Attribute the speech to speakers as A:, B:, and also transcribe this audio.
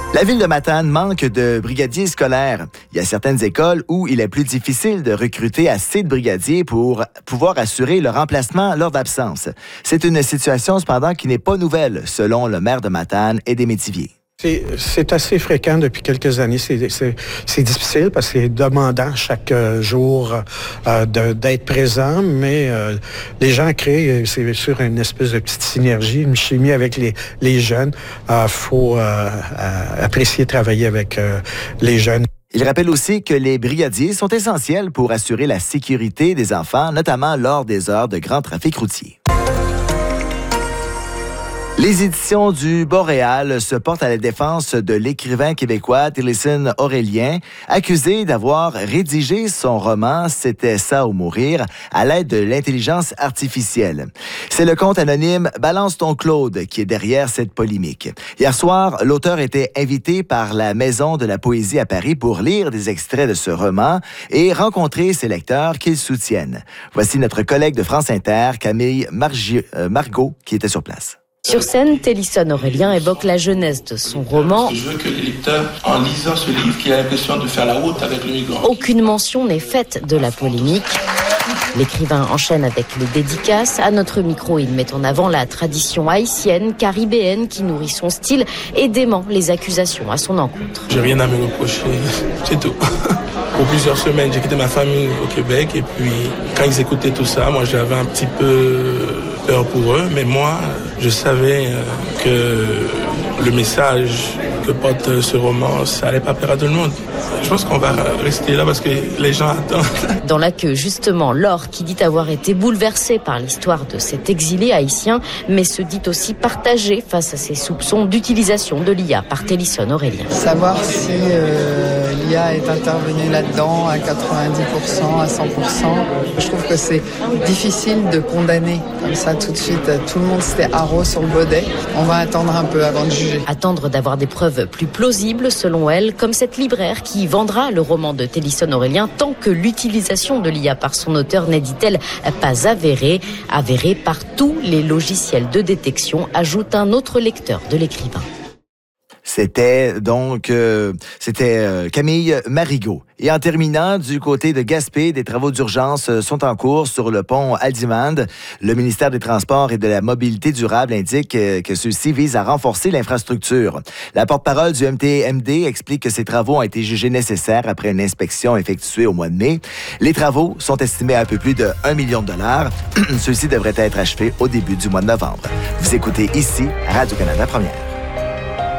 A: La ville de Matane manque de brigadiers scolaires. Il y a certaines écoles où il est plus difficile de recruter assez de brigadiers pour pouvoir assurer le remplacement lors d'absence. C'est une situation cependant qui n'est pas nouvelle, selon le maire de Matane et des Métiviers.
B: C'est assez fréquent depuis quelques années. C'est difficile parce que c'est demandant chaque jour d'être présent, mais les gens créent, c'est sûr, une espèce de petite synergie, une chimie avec les jeunes. Faut apprécier travailler avec les jeunes.
A: Il rappelle aussi que les brigadiers sont essentiels pour assurer la sécurité des enfants, notamment lors des heures de grand trafic routier. Les éditions du Boréal se portent à la défense de l'écrivain québécois Télisson Aurélien, accusé d'avoir rédigé son roman « C'était ça ou mourir » à l'aide de l'intelligence artificielle. C'est le compte anonyme « Balance ton Claude » qui est derrière cette polémique. Hier soir, l'auteur était invité par la Maison de la Poésie à Paris pour lire des extraits de ce roman et rencontrer ses lecteurs qui le soutiennent. Voici notre collègue de France Inter, Camille Margot, qui était sur place.
C: Sur scène, Télisson Aurélien évoque la jeunesse de son roman.
D: Je veux que les lecteurs, en lisant ce livre, qu'ils aient l'impression de faire la route avec le migrant.
C: Aucune mention n'est faite de la polémique. L'écrivain enchaîne avec les dédicaces. À notre micro, il met en avant la tradition haïtienne, caribéenne qui nourrit son style et dément les accusations à son encontre.
D: J'ai rien à me reprocher, c'est tout. Pour plusieurs semaines, j'ai quitté ma famille au Québec et puis quand ils écoutaient tout ça, moi j'avais un petit peu peur pour eux, mais moi je savais que le message que porte ce roman, ça allait pas plaire à tout le monde. Je pense qu'on va rester là parce que les gens attendent.
C: Dans la queue, justement, Laure, qui dit avoir été bouleversée par l'histoire de cet exilé haïtien, mais se dit aussi partagée face à ses soupçons d'utilisation de l'IA par Télisson Aurélien.
E: Savoir si l'IA est intervenue là-dedans à 90%, à 100%, je trouve que c'est difficile de condamner comme ça tout de suite. Tout le monde s'était haro sur le baudet. On va attendre un peu avant de juger.
C: Attendre d'avoir des preuves plus plausibles, selon elle, comme cette libraire qui vendra le roman de Télisson Aurélien tant que l'utilisation de l'IA par son auteur n'est, dit-elle, pas avérée par tous les logiciels de détection, ajoute un autre lecteur de l'écrivain.
A: C'était donc Camille Marigot. Et en terminant, du côté de Gaspé, des travaux d'urgence sont en cours sur le pont Haldimand. Le ministère des Transports et de la Mobilité durable indique que ceux-ci visent à renforcer l'infrastructure. La porte-parole du MTMD explique que ces travaux ont été jugés nécessaires après une inspection effectuée au mois de mai. Les travaux sont estimés à un peu plus de 1 million de dollars. Ceux-ci devraient être achevés au début du mois de novembre. Vous écoutez ici Radio-Canada Première.